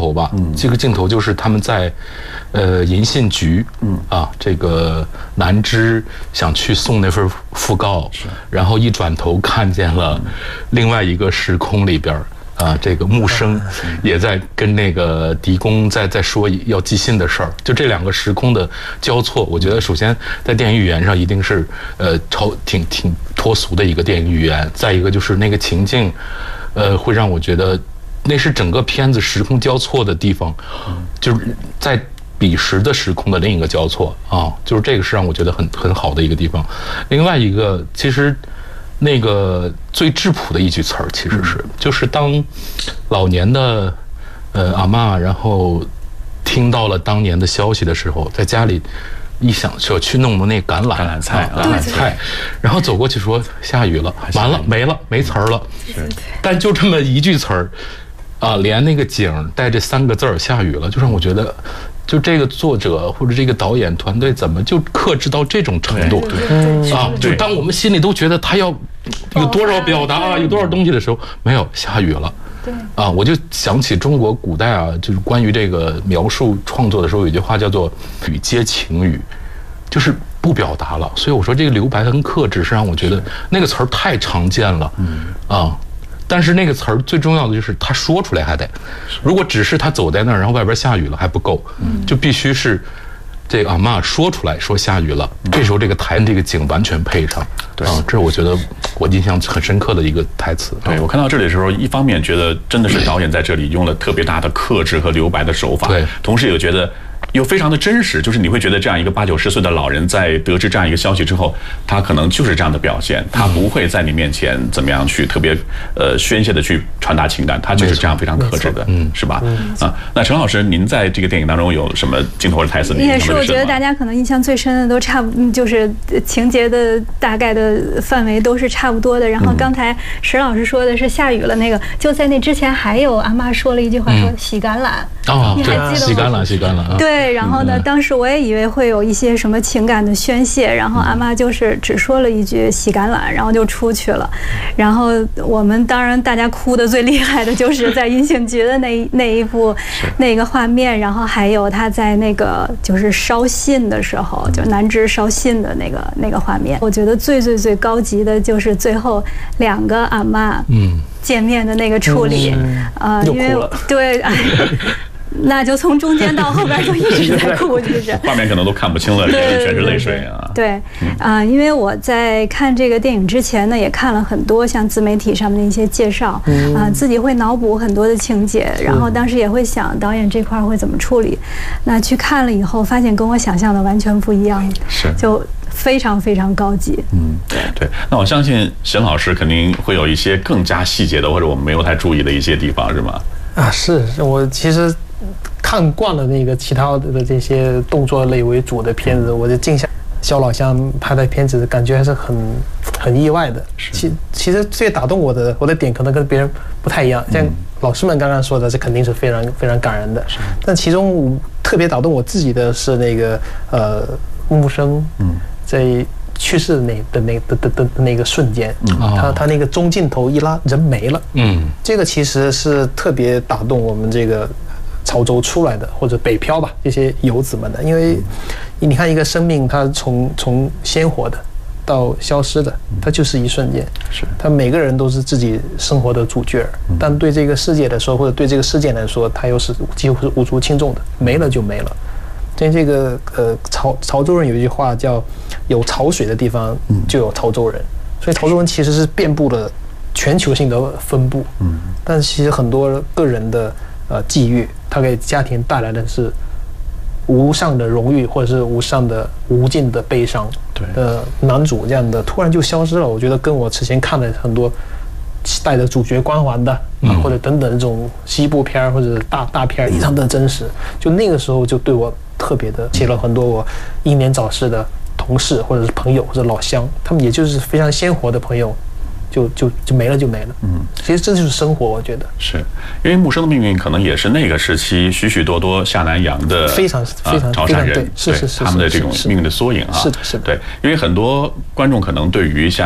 头吧，这个镜头就是他们在银信局，这个南枝想去送那份讣告，然后一转头看见了另外一个时空里边。这个木生也在跟那个狄公在说要寄信的事儿，就这两个时空的交错，我觉得首先在电影语言上一定是挺脱俗的一个电影语言，再一个就是那个情境，会让我觉得那是整个片子时空交错的地方，就是在彼时的时空的另一个交错就是这个是让我觉得很好的一个地方。另外一个其实。那个最质朴的一句词儿，其实就是当老年的阿嬷，然后听到了当年的消息的时候，在家里一想说去弄的那橄榄菜，然后走过去说下雨了，完了没词儿了，但就这么一句词儿连那个景带这3个字儿下雨了，就让我觉得。就这个作者或者这个导演团队怎么就克制到这种程度就当我们心里都觉得他要有多少表达有多少东西的时候，没有下雨了。我就想起中国古代就是关于这个描述创作的时候，有句话叫做“语皆情语”，就是不表达了。所以我说这个留白很克制，是让我觉得那个词儿太常见了但是那个词儿最重要的就是他说出来还得，如果只是他走在那儿，然后外边下雨了还不够，就必须是这个阿嬷说出来说下雨了，这时候这个台这个景完全配上，这我觉得我印象很深刻的一个台词。 对，我看到这里的时候，一方面觉得真的是导演在这里用了特别大的克制和留白的手法，同时也觉得。又非常的真实，就是你会觉得这样一个80、90岁的老人，在得知这样一个消息之后，他可能就是这样的表现，他不会在你面前怎么样去特别宣泄的去传达情感，他就是这样非常克制的，是吧？那陈老师，您在这个电影当中有什么镜头或者台词？ 也是，我觉得大家可能印象最深的都就是情节的大概的范围都是差不多的。然后刚才石老师说的是下雨了，那个就在那之前还有阿嬷说了一句话，说洗橄榄。你还记得吗？ 洗橄榄。 对，然后呢，当时我也以为会有一些什么情感的宣泄，然后阿嬷就是只说了一句洗橄榄，然后就出去了。然后我们当然大家哭的最厉害的就是在银杏局的那一部那个画面，然后还有他在那个就是烧信的时候，就南枝烧信的那个画面。我觉得最高级的就是最后2个阿嬷见面的那个处理，因为对。那就从中间到后边都一直在哭，就是画面可能都看不清了，全是泪水啊。 对，因为我在看这个电影之前呢，也看了很多像自媒体上面的一些介绍，自己会脑补很多的情节，然后当时也会想导演这块会怎么处理。那去看了以后，发现跟我想象的完全不一样，就非常非常高级。 对。那我相信沈老师肯定会有一些更加细节的，或者我们没有太注意的一些地方，是吗？ 是我其实。看惯了那个其他的这些动作类为主的片子，我的镜像小老乡拍的片子感觉还是很意外的。其实最打动我的点可能跟别人不太一样，像老师们刚刚说的，这肯定是非常非常感人的。但其中特别打动我自己的是那个木生在去世的那个瞬间，他那个中镜头一拉，人没了。这个其实是特别打动我们这个。潮州出来的或者北漂吧，这些游子们的，因为你看一个生命，它从鲜活的到消失的，它就是一瞬间。他每个人都是自己生活的主角，但对这个世界来说，或者对这个事件来说，他又是几乎是无足轻重的，没了就没了。像这个潮州人有一句话叫“有潮水的地方就有潮州人”，所以潮州人其实是遍布了全球性的分布。但其实很多个人的际遇，他给家庭带来的是无上的荣誉，或者是无尽的悲伤。男主这样的突然就消失了，我觉得跟我之前看的很多带着主角光环的或者等等这种西部片或者大片一样的真实。就那个时候就对我特别的写了很多我英年早逝的同事或者是朋友或者老乡，他们也就是非常鲜活的朋友。就没了就没了。其实这就是生活，我觉得是因为木生的命运可能也是那个时期许许多多下南洋的非常潮汕人， 是他们的这种命运的缩影啊。 是的， 对，因为很多观众可能对于像